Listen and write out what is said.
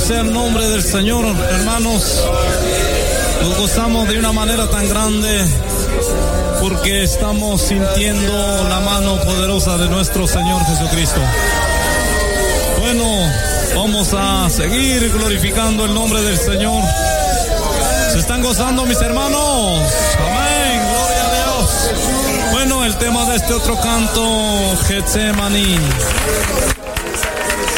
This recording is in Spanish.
sea el nombre del Señor, hermanos. Nos gozamos de una manera tan grande porque estamos sintiendo la mano poderosa de nuestro Señor Jesucristo. Bueno, vamos a seguir glorificando el nombre del Señor. ¿Se están gozando, mis hermanos? Amén, gloria a Dios. Bueno, el tema de este otro canto, Getsemaní.